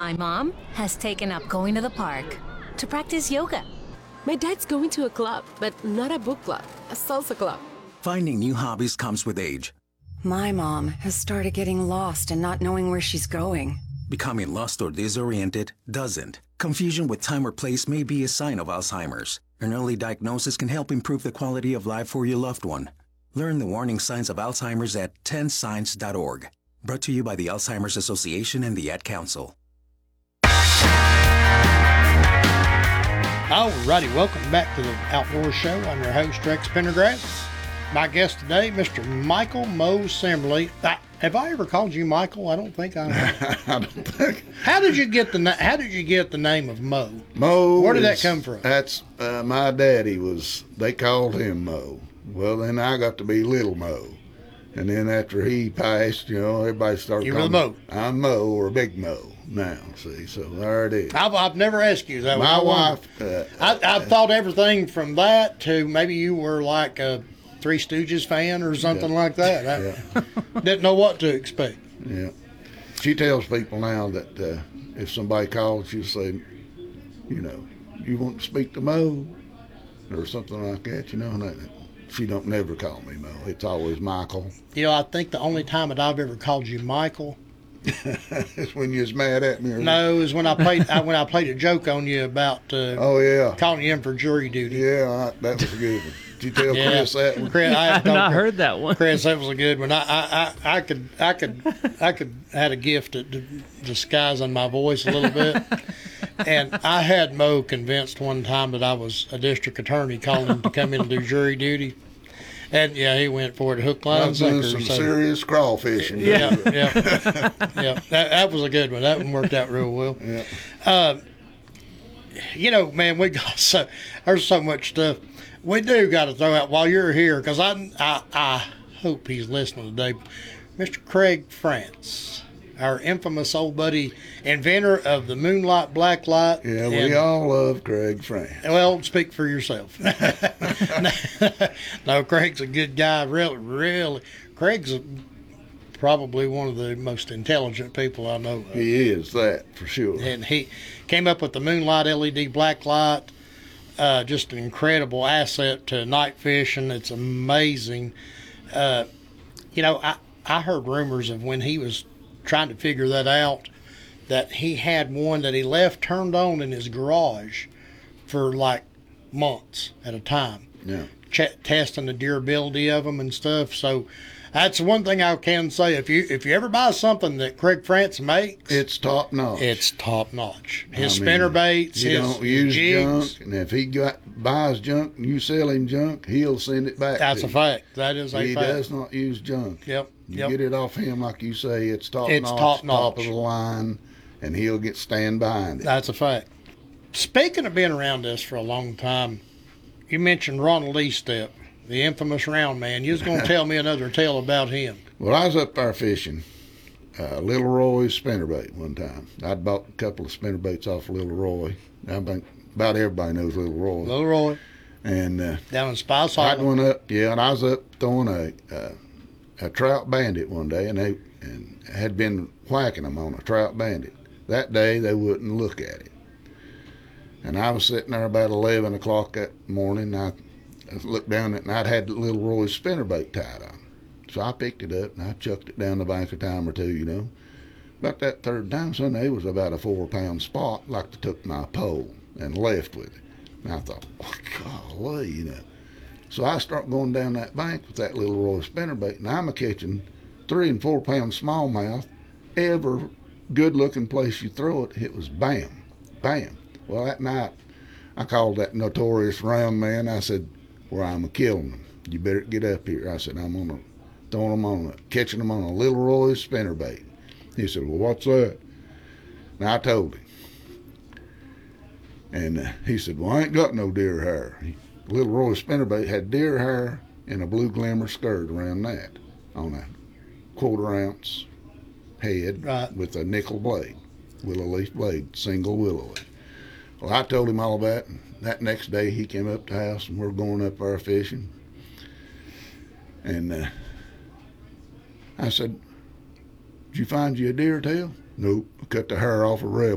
My mom has taken up going to the park to practice yoga. My dad's going to a club, but not a book club, a salsa club. Finding new hobbies comes with age. My mom has started getting lost and not knowing where she's going. Becoming lost or disoriented doesn't. Confusion with time or place may be a sign of Alzheimer's. An early diagnosis can help improve the quality of life for your loved one. Learn the warning signs of Alzheimer's at 10signs.org. Brought to you by the Alzheimer's Association and the Ad Council. Alrighty, welcome back to the Outdoor Show. I'm your host, Rex Pendergrass. My guest today, Mr. Michael Mo Simberly. Have I ever called you Michael? I don't think I have. I don't think. How did you get the name of Mo? Mo. Where did that come from? That's my daddy was. They called him Mo. Well, then I got to be Little Mo, and then after he passed, everybody started. You were calling Mo. me, I'm Mo or Big Mo now. See, so there it is. I've never asked you that. My wife. I thought everything from that to maybe you were like a Three Stooges fan or something like that. I didn't know what to expect. Yeah. She tells people now that if somebody calls, she'll say, you want to speak to Mo or something like that, and she don't never call me Mo. It's always Michael. I think the only time that I've ever called you Michael it's when you was mad at me. No, is when I played a joke on you about calling you in for jury duty. Yeah, that was a good one. Did you tell Chris that one? Chris, I've not heard that one. Chris, that was a good one. I could had a gift at disguising my voice a little bit, and I had Mo convinced one time that I was a district attorney calling him to come in and do jury duty. And he went for it, hook, line, and sinker. I'm doing some serious crawfishing. Yeah. That was a good one. That one worked out real well. Yeah. Man, there's so much stuff we do got to throw out while you're here, because I hope he's listening today. Mr. Craig France, our infamous old buddy, inventor of the Moonlight Blacklight. Yeah, we all love Craig France. Well, speak for yourself. No, Craig's a good guy. Really. Craig's probably one of the most intelligent people I know of. He is, that for sure. And he came up with the Moonlight LED Blacklight. Just an incredible asset to night fishing. It's amazing. I heard rumors of when he was trying to figure that out, that he had one that he left turned on in his garage for like months at a time. Yeah. Testing the durability of them and stuff. So that's one thing I can say. If you ever buy something that Craig France makes, it's top notch. It's top notch. His spinner baits, you his don't use jigs. junk, and if he buys junk and you sell him junk, he'll send it back. That's a fact. That is a fact. He does not use junk. Yep. You get it off him, like you say, it's top notch, top of the line, and he'll stand behind it. That's a fact. Speaking of being around us for a long time, you mentioned Ronald Estep, the infamous round man. You was going to tell me another tale about him. Well, I was up there fishing Little Roy's spinnerbait one time. I'd bought a couple of spinnerbaits off of Little Roy. I think about everybody knows Little Roy. Little Roy. And down in Spice I'd Island. went up, and I was up throwing a trout bandit one day, and they had been whacking them on a trout bandit. That day, they wouldn't look at it. And I was sitting there about 11 o'clock that morning, and I looked down at it, and I'd had Little Roy's spinnerbait tied on. So I picked it up, and I chucked it down the bank a time or two, About that third time, Sunday, it was about a 4-pound spot, like they took my pole and left with it. And I thought, golly, So I start going down that bank with that Little Roy spinnerbait, and I'm catching 3 and 4 pound smallmouth. Every good-looking place you throw it, it was bam, bam. Well, that night, I called that notorious round man. I said, I'm killing them. You better get up here. I said, I'm going to throw them catching them on a Little Roy spinnerbait. He said, well, what's that? And I told him. And he said, well, I ain't got no deer hair. Little Roy spinnerbait had deer hair and a blue glimmer skirt around that on a 1/4 ounce head with a nickel blade, willow leaf blade, single willow leaf. Well, I told him all about it. And that next day he came up to the house and we're going up there fishing. And I said, did you find you a deer tail? Nope. I cut the hair off a rebel.